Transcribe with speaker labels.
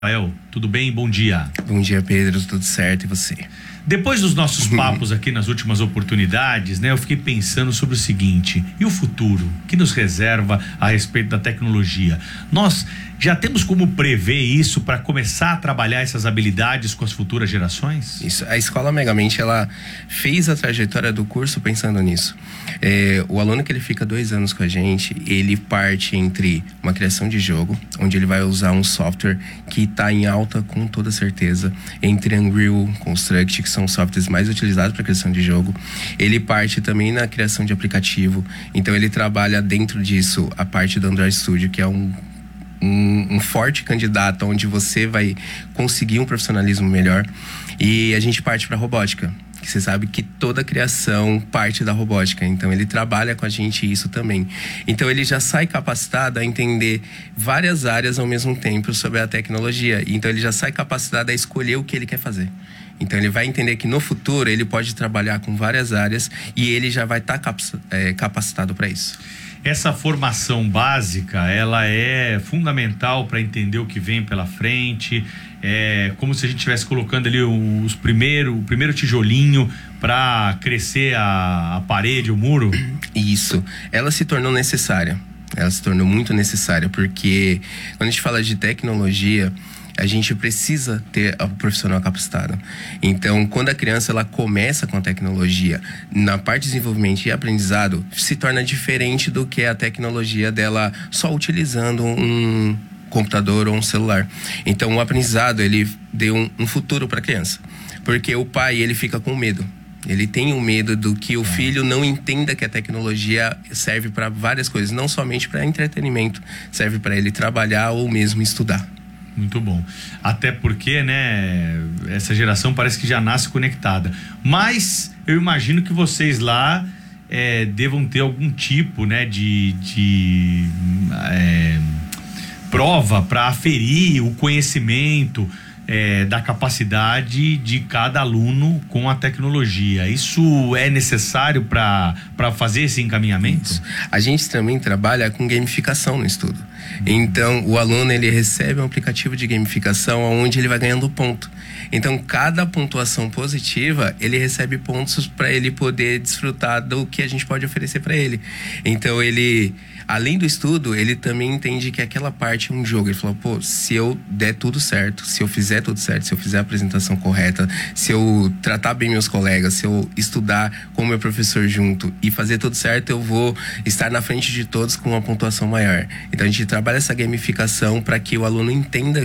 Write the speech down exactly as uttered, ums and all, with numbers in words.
Speaker 1: Rafael, tudo bem? Bom dia.
Speaker 2: Bom dia, Pedro, tudo certo, e você?
Speaker 1: Depois dos nossos papos aqui nas últimas oportunidades, né, eu fiquei pensando sobre o seguinte: e o futuro? O que nos reserva a respeito da tecnologia? Nós já temos como prever isso para começar a trabalhar essas habilidades com as futuras gerações?
Speaker 2: Isso, a Escola Megamente, ela fez a trajetória do curso pensando nisso. É, o aluno que ele fica dois anos com a gente, ele parte entre uma criação de jogo, onde ele vai usar um software que está em alta com toda certeza, entre Unreal, Construct, que são os softwares mais utilizados para criação de jogo. Ele parte também na criação de aplicativo, então ele trabalha dentro disso a parte do Android Studio, que é um Um, um forte candidato onde você vai conseguir um profissionalismo melhor. E a gente parte para robótica, que você sabe que toda criação parte da robótica, então ele trabalha com a gente isso também. Então ele já sai capacitado a entender várias áreas ao mesmo tempo sobre a tecnologia, então ele já sai capacitado a escolher o que ele quer fazer. Então ele vai entender que no futuro ele pode trabalhar com várias áreas e ele já vai estar tá é, capacitado para isso.
Speaker 1: Essa formação básica, ela é fundamental para entender o que vem pela frente. É como se a gente estivesse colocando ali os primeiro, o primeiro tijolinho para crescer a, a parede, o muro.
Speaker 2: Isso. Ela se tornou necessária. Ela se tornou muito necessária porque quando a gente fala de tecnologia, a gente precisa ter o profissional capacitado. Então, quando a criança ela começa com a tecnologia, na parte de desenvolvimento e aprendizado, se torna diferente do que a tecnologia dela só utilizando um computador ou um celular. Então, o aprendizado, ele deu um, um futuro para a criança. Porque o pai, ele fica com medo. Ele tem um medo do que o filho não entenda que a tecnologia serve para várias coisas, não somente para entretenimento, serve para ele trabalhar ou mesmo estudar.
Speaker 1: Muito bom. Até porque, né, essa geração parece que já nasce conectada. Mas eu imagino que vocês lá é, devam ter algum tipo, né, de, de é, prova para aferir o conhecimento é, da capacidade de cada aluno com a tecnologia. Isso é necessário para para fazer esse encaminhamento?
Speaker 2: Isso. A gente também trabalha com gamificação no estudo. Então, o aluno, ele recebe um aplicativo de gamificação onde ele vai ganhando ponto. Então, cada pontuação positiva, ele recebe pontos para ele poder desfrutar do que a gente pode oferecer para ele. Então, ele, além do estudo, ele também entende que aquela parte é um jogo. Ele falou, pô, se eu der tudo certo, se eu fizer tudo certo, se eu fizer a apresentação correta, se eu tratar bem meus colegas, se eu estudar com o meu professor junto e fazer tudo certo, eu vou estar na frente de todos com uma pontuação maior. Então, a gente trabalha essa gamificação para que o aluno entenda